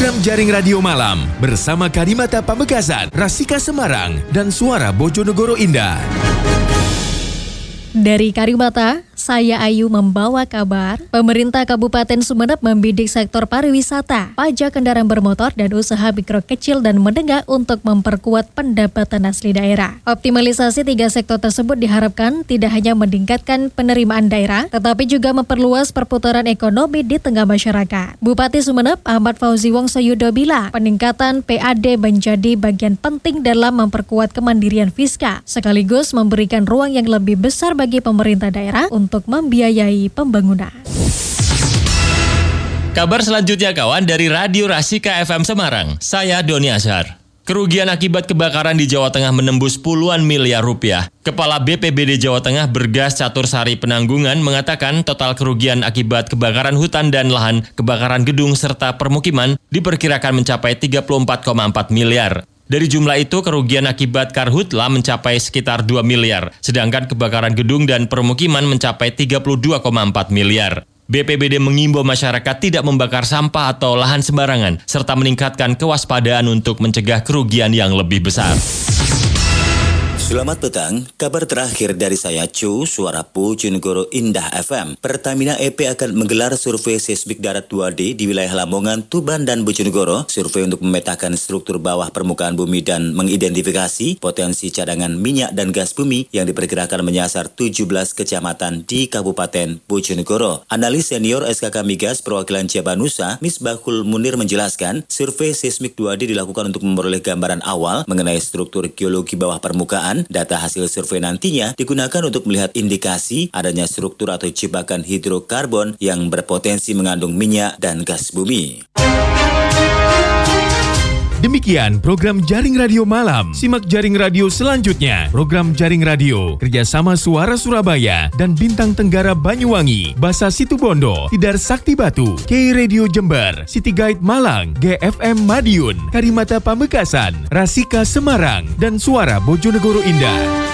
Program Jaring Radio Malam bersama Karimata Pamekasan, Rasika Semarang, dan Suara Bojonegoro Indah. Dari Karimata, saya Ayu membawa kabar. Pemerintah Kabupaten Sumeneb membidik sektor pariwisata, pajak kendaraan bermotor, dan usaha mikro kecil dan menengah untuk memperkuat pendapatan asli daerah. Optimalisasi 3 sektor tersebut diharapkan tidak hanya meningkatkan penerimaan daerah, tetapi juga memperluas perputaran ekonomi di tengah masyarakat. Bupati Sumeneb, Ahmad Fauzi Wongsoyudo bilang, peningkatan PAD menjadi bagian penting dalam memperkuat kemandirian fiskal, sekaligus memberikan ruang yang lebih besar bagi pemerintah daerah untuk membiayai pembangunan. Kabar selanjutnya kawan dari Radio Rasika FM Semarang. Saya Doni Azhar. Kerugian akibat kebakaran di Jawa Tengah menembus puluhan miliar rupiah. Kepala BPBD Jawa Tengah Bergas Catursari Penanggungan mengatakan total kerugian akibat kebakaran hutan dan lahan, kebakaran gedung serta permukiman diperkirakan mencapai 34,4 miliar. Dari jumlah itu, kerugian akibat karhutla mencapai sekitar 2 miliar, sedangkan kebakaran gedung dan permukiman mencapai 32,4 miliar. BPBD mengimbau masyarakat tidak membakar sampah atau lahan sembarangan, serta meningkatkan kewaspadaan untuk mencegah kerugian yang lebih besar. Selamat petang, kabar terakhir dari saya Cu, Suara Bojonegoro Indah FM. Pertamina EP akan menggelar survei seismik darat 2D di wilayah Lamongan, Tuban, dan Bojonegoro. Survei untuk memetakan struktur bawah permukaan bumi dan mengidentifikasi potensi cadangan minyak dan gas bumi yang diperkirakan menyasar 17 kecamatan di Kabupaten Bojonegoro. Analis senior SKK Migas Perwakilan Jabanusa, Misbahul Munir menjelaskan, survei seismik 2D dilakukan untuk memperoleh gambaran awal mengenai struktur geologi bawah permukaan. Data hasil survei nantinya digunakan untuk melihat indikasi adanya struktur atau jebakan hidrokarbon yang berpotensi mengandung minyak dan gas bumi. Demikian program Jaring Radio Malam. Simak Jaring Radio selanjutnya. Program Jaring Radio kerjasama Suara Surabaya dan Bintang Tenggara Banyuwangi, Basa Situbondo, Tidar Sakti Batu, K Radio Jember, City Guide Malang, GFM Madiun, Karimata Pamekasan, Rasika Semarang, dan Suara Bojonegoro Indah.